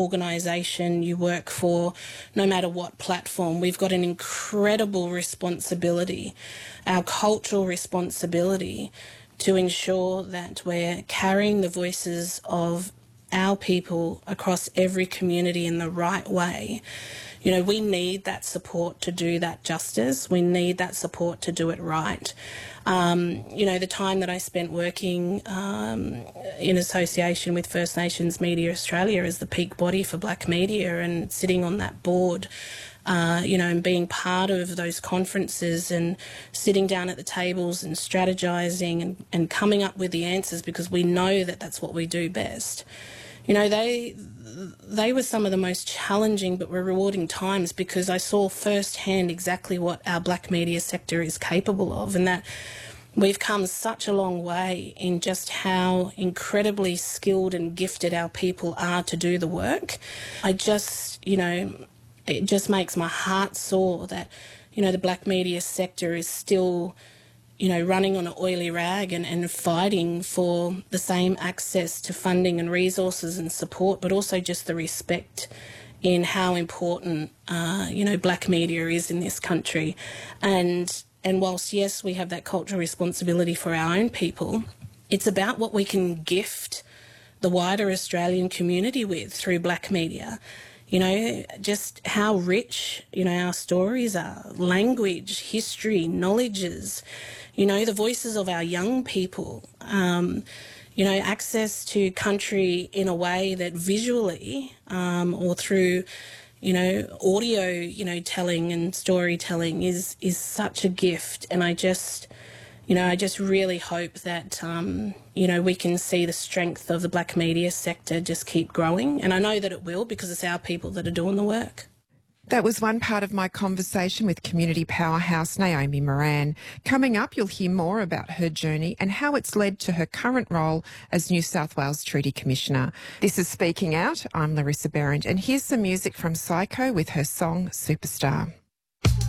organisation you work for, no matter what platform, we've got an incredible responsibility, our cultural responsibility, to ensure that we're carrying the voices of our people across every community in the right way. You know, we need that support to do that justice. We need that support to do it right. You know, the time that I spent working in association with First Nations Media Australia as the peak body for black media and sitting on that board, you know, and being part of those conferences and sitting down at the tables and strategising and coming up with the answers, because we know that that's what we do best. You know, they were some of the most challenging but rewarding times, because I saw firsthand exactly what our black media sector is capable of, and that we've come such a long way in just how incredibly skilled and gifted our people are to do the work. I just, you know, it just makes my heart sore that, you know, the black media sector is still, you know, running on an oily rag and fighting for the same access to funding and resources and support, but also just the respect in how important, you know, black media is in this country. And whilst, yes, we have that cultural responsibility for our own people, it's about what we can gift the wider Australian community with through black media. You know, just how rich, you know, our stories are, language, history, knowledges, you know, the voices of our young people, you know, access to country in a way that visually or through, you know, audio, you know, telling and storytelling is such a gift. And I just, you know, I just really hope that, you know, we can see the strength of the black media sector just keep growing. And I know that it will, because it's our people that are doing the work. That was one part of my conversation with community powerhouse Naomi Moran. Coming up, you'll hear more about her journey and how it's led to her current role as New South Wales Treaty Commissioner. This is Speaking Out. I'm Larissa Berend, and here's some music from Psycho with her song Superstar.